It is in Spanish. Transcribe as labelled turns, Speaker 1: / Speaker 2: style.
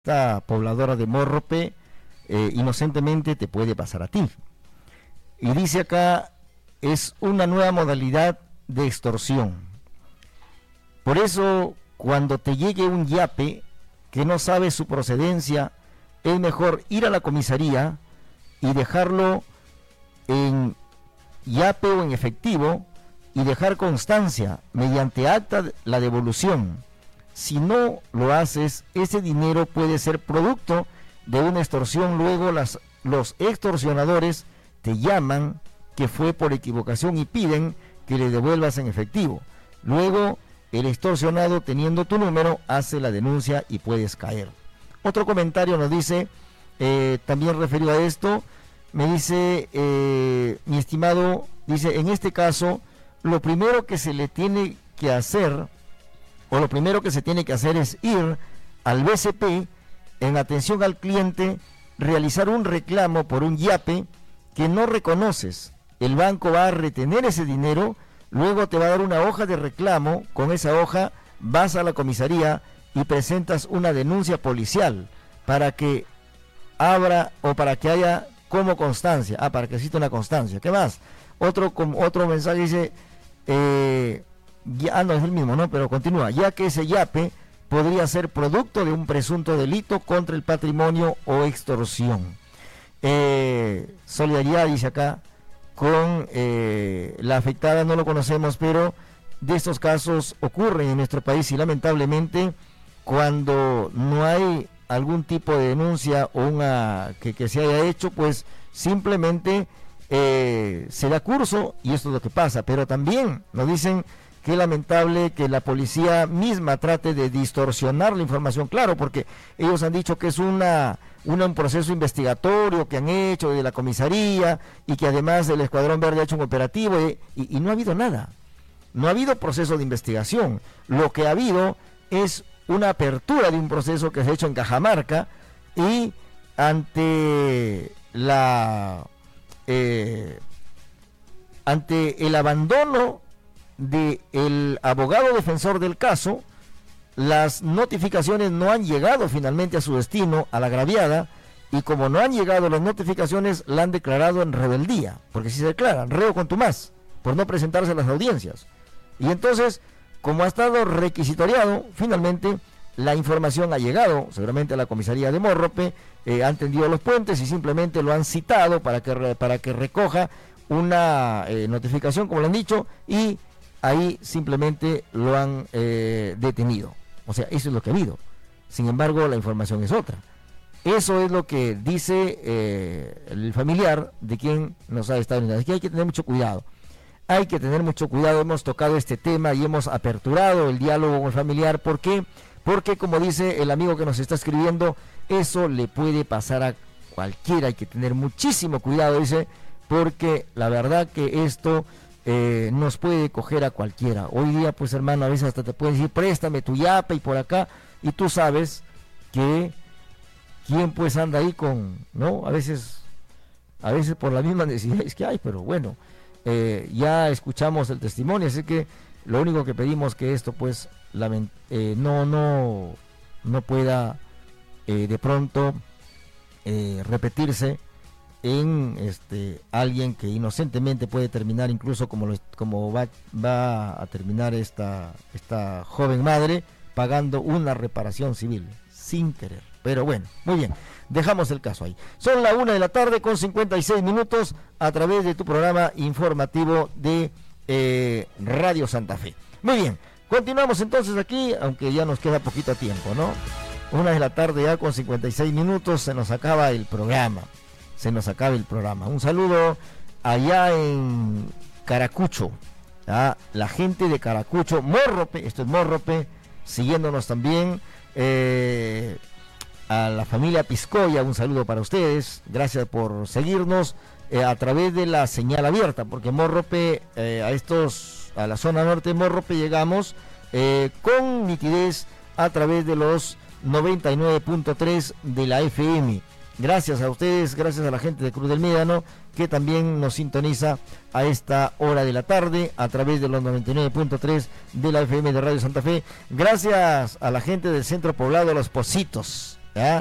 Speaker 1: esta pobladora de Morrope, inocentemente te puede pasar a ti. Y dice acá, es una nueva modalidad de extorsión. Por eso, cuando te llegue un yape que no sabe su procedencia, es mejor ir a la comisaría y dejarlo en yape o en efectivo y dejar constancia mediante acta la devolución. Si no lo haces, ese dinero puede ser producto de una extorsión. Luego los extorsionadores te llaman que fue por equivocación y piden que le devuelvas en efectivo. Luego el extorsionado, teniendo tu número, hace la denuncia y puedes caer. Otro comentario nos dice, también referido a esto, me dice, mi estimado, dice, en este caso, lo primero que se le tiene que hacer, o lo primero que se tiene que hacer es ir al BCP, en atención al cliente, realizar un reclamo por un yape que no reconoces. El banco va a retener ese dinero, luego te va a dar una hoja de reclamo. Con esa hoja vas a la comisaría y presentas una denuncia policial para que abra o para que haya como constancia. Para que exista una constancia. ¿Qué más? Otro mensaje dice, no es el mismo, ¿no? Pero continúa, ya que ese yape podría ser producto de un presunto delito contra el patrimonio o extorsión. Solidaridad, dice acá, con la afectada, no lo conocemos, pero de estos casos ocurren en nuestro país y lamentablemente cuando no hay algún tipo de denuncia o que se haya hecho, pues simplemente se da curso y esto es lo que pasa. Pero también nos dicen que es lamentable que la policía misma trate de distorsionar la información, claro, porque ellos han dicho que es un proceso investigatorio que han hecho de la comisaría y que además el Escuadrón Verde ha hecho un operativo y no ha habido nada, no ha habido proceso de investigación. Lo que ha habido es una apertura de un proceso que se ha hecho en Cajamarca y ante el abandono del abogado defensor del caso, las notificaciones no han llegado finalmente a su destino, a la agraviada, y como no han llegado las notificaciones, la han declarado en rebeldía, porque si se declaran reo contumaz por no presentarse a las audiencias. Y entonces, como ha estado requisitoriado, finalmente la información ha llegado seguramente a la comisaría de Morrope, han tendido los puentes y simplemente lo han citado para que recoja una notificación, como lo han dicho, y ahí simplemente lo han detenido. O sea, eso es lo que ha habido. Sin embargo, la información es otra. Eso es lo que dice el familiar de quien nos ha estado viendo. Así que hay que tener mucho cuidado. Hay que tener mucho cuidado. Hemos tocado este tema y hemos aperturado el diálogo con el familiar. ¿Por qué? Porque, como dice el amigo que nos está escribiendo, eso le puede pasar a cualquiera. Hay que tener muchísimo cuidado, dice, porque la verdad que esto nos puede coger a cualquiera. Hoy día, pues hermano, a veces hasta te pueden decir, préstame tu yape y por acá, y tú sabes que quién pues anda ahí con, ¿no? A veces por las mismas necesidades que hay, pero bueno, ya escuchamos el testimonio, así que lo único que pedimos que esto pues no pueda de pronto repetirse en alguien que inocentemente puede terminar incluso como va a terminar esta joven madre, pagando una reparación civil sin querer. Pero bueno, muy bien, dejamos el caso ahí. Son la 1:56 p.m. a través de tu programa informativo de Radio Santa Fe. Muy bien, continuamos entonces aquí, aunque ya nos queda poquito tiempo, ¿no? 1:56 p.m, se nos acaba el programa. Un saludo allá en Caracucho, a la gente de Caracucho, Morrope, esto es Morrope, siguiéndonos también, a la familia Piscoya, un saludo para ustedes, gracias por seguirnos a través de la señal abierta, porque Morrope, a la zona norte de Morrope llegamos con nitidez a través de los 99.3 de la FM. Gracias a ustedes, gracias a la gente de Cruz del Médano, que también nos sintoniza a esta hora de la tarde a través de los 99.3 de la FM de Radio Santa Fe. Gracias a la gente del centro poblado Los Pocitos, ¿ya?